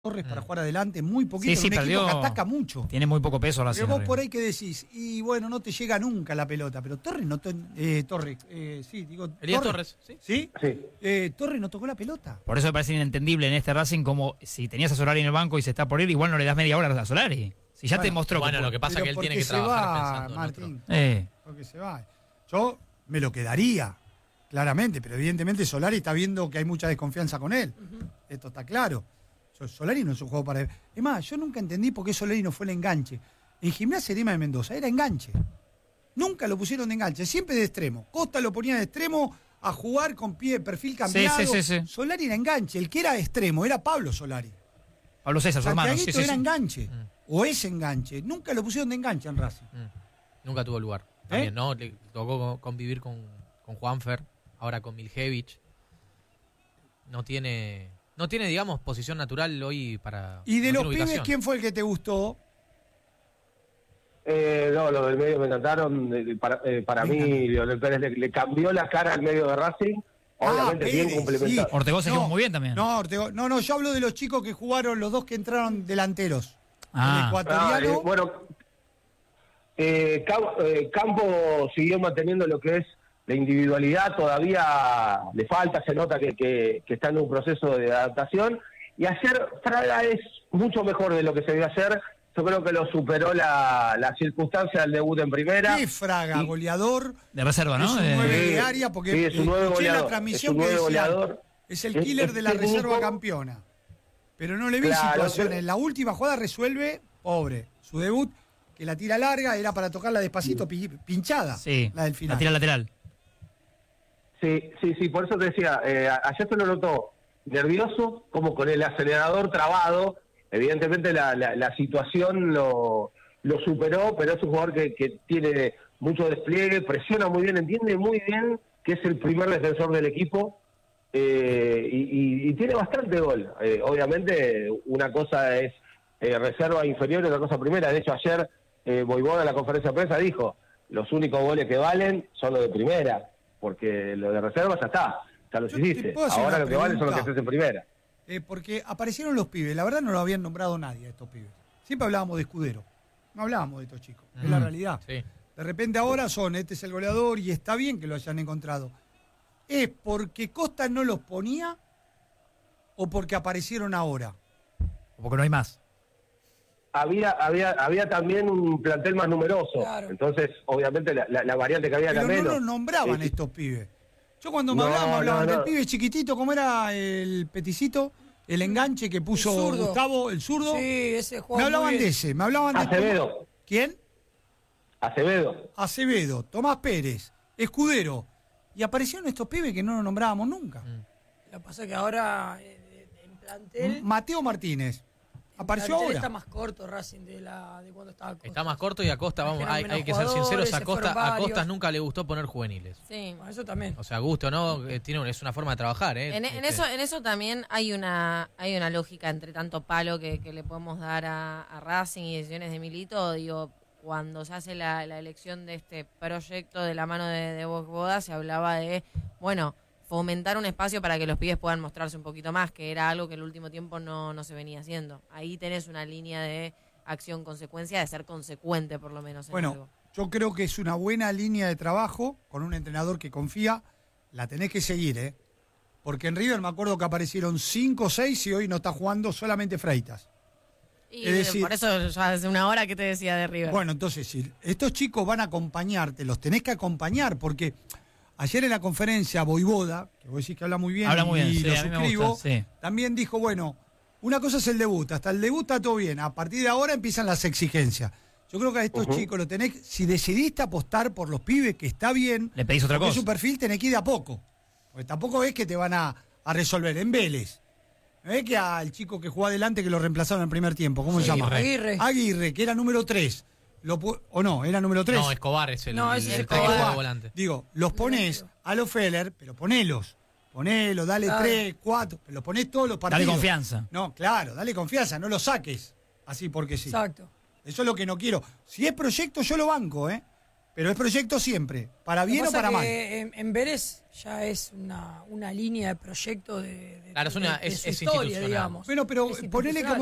Torres para jugar adelante, muy poquito, Sí, un perdió, equipo que ataca mucho. Tiene muy poco peso la Pero vos por ahí que decís, y bueno, no te llega nunca la pelota, pero Torres no Elías Torres, ¿sí? ¿Sí? Sí. Torres no tocó la pelota. Por eso me parece inentendible en este Racing como si tenías a Solari en el banco y se está por ir, igual no le das media hora a Solari. Si ya te mostró Bueno, que lo que pasa es que él tiene que se trabajar va, pensando Martín, en otro. porque se va. Yo me lo quedaría, claramente, pero evidentemente Solari está viendo que hay mucha desconfianza con él. Esto está claro. Solari no es un juego para... Es más, yo nunca entendí por qué Solari no fue el enganche. En Gimnasia Grima de Mendoza era enganche. Nunca lo pusieron de enganche, siempre de extremo. Costa lo ponía de extremo a jugar con pie de perfil cambiado. Sí. Solari era enganche, el que era de extremo era Pablo Solari. Pablo César, su hermano. Santiaguito Sí. era enganche, o es enganche. Nunca lo pusieron de enganche en Racing. Nunca tuvo lugar. También, ¿no? Le tocó convivir con Juanfer, ahora con Miljevich. No tiene, digamos, posición natural hoy para... Y de no los tiene pibes, ubicación. ¿quién fue el que te gustó? No, los del medio me encantaron. Para mí, Leonel Pérez le cambió la cara al medio de Racing. Obviamente, bien Pérez, complementado. sí. Ortegó se quedó muy bien también. No, no, yo hablo de los chicos que jugaron, los dos que entraron delanteros. El Ah. ecuatoriano. Campo siguió manteniendo lo que es la individualidad, todavía le falta, se nota que está en un proceso de adaptación, y ayer Fraga es mucho mejor de lo que se vio ayer. Yo creo que lo superó la circunstancia del debut en primera. ¿Qué Fraga? Goleador. De reserva, ¿no? Es un 9 de área, porque sí, es un 9 escuché en la goleador, transmisión es un que 9 decía, goleador. es el killer de la técnico. reserva campeona. Pero no le vi Claro, situaciones. pero- La última jugada resuelve, pobre. Su debut, que la tira larga, era para tocarla despacito, pinchada. Sí, La del final. la tira lateral. Sí, por eso te decía, ayer se lo notó nervioso, como con el acelerador trabado. Evidentemente la situación lo superó, pero es un jugador que tiene mucho despliegue, presiona muy bien, entiende muy bien que es el primer defensor del equipo, y tiene bastante gol. Obviamente una cosa es reserva inferior y otra cosa primera. De hecho, ayer Voivoda en la conferencia de prensa dijo, los únicos goles que valen son los de primera, porque los de reserva ya los Yo te hiciste. puedo hacer Ahora una lo que valen son los que pregunta. estés en primera. Porque aparecieron los pibes. La verdad no lo habían nombrado nadie a estos pibes. Siempre hablábamos de Escudero. No hablábamos de estos chicos. Es la realidad. Sí. De repente ahora este es el goleador y está bien que lo hayan encontrado. ¿Es porque Costa no los ponía o porque aparecieron ahora? O porque no hay más. Había también un plantel más numeroso. Claro. Entonces, obviamente, la variante que había Pero era no menos. los nombraban Sí. estos pibes. Yo cuando me No, hablaban, me hablaban no. del pibe chiquitito, ¿cómo era el peticito? El enganche que puso El zurdo. Gustavo, el zurdo. Sí, ese juega Me muy hablaban bien. de ese, me hablaban de... Acevedo. ¿Quién? Acevedo. Acevedo, Tomás Pérez, Escudero. Y aparecieron estos pibes que no los nombrábamos nunca. Lo que pasa es que ahora en plantel... Mateo Martínez. Apareció plantel ahora. está más corto Racing de cuando estaba Costa. Está más corto y a Costa, vamos, Trajeron hay menos que ser sinceros, jugadores, a se fueron Costa varios. nunca le gustó poner juveniles. Sí. Bueno, eso también. O sea, gusto, ¿no? Es una forma de trabajar, ¿eh? En eso también hay una lógica entre tanto palo que le podemos dar a Racing y decisiones de Milito. Digo, cuando se hace la elección de este proyecto de la mano de Voivoda, se hablaba de, bueno, fomentar un espacio para que los pibes puedan mostrarse un poquito más, que era algo que el último tiempo no se venía haciendo. Ahí tenés una línea de acción-consecuencia, de ser consecuente por lo menos en Bueno, algo. yo creo que es una buena línea de trabajo con un entrenador que confía. La tenés que seguir, ¿eh? Porque en River me acuerdo que aparecieron 5 o 6 y hoy no está jugando solamente Freitas. Y es decir- por eso ya hace una hora que te decía de River. Bueno, entonces, si estos chicos van a acompañarte, los tenés que acompañar, porque ayer en la conferencia Voivoda, que vos decís que habla muy bien, Habla muy bien, y sí, lo a mí me suscribo, gusta, sí. también dijo, bueno, una cosa es el debut, hasta el debut está todo bien, a partir de ahora empiezan las exigencias. Yo creo que a estos chicos lo tenés, si decidiste apostar por los pibes, que está bien, Le pedís otra porque cosa. es un perfil, tenés que ir de a poco, porque tampoco es que te van a resolver en Vélez. No es que al chico que jugó adelante que lo reemplazaron en el primer tiempo, ¿cómo se llama? Aguirre, que era número 3. ¿O no? ¿Era número 3? No, Escobar es el, No, ese es el Escobar. técnico de volante. Digo, los pones a los Feller, pero ponelos. Ponelo, dale Claro. 3, 4, los ponés todos los partidos. Dale confianza. No, claro, dale confianza, no lo saques así porque sí. Exacto. Eso es lo que no quiero. Si es proyecto, yo lo banco, ¿eh? Pero es proyecto siempre, para bien o para mal. En Vélez ya es una línea de proyecto de Claro, es su historia, institucional. digamos. Bueno, pero Es ponele institucional.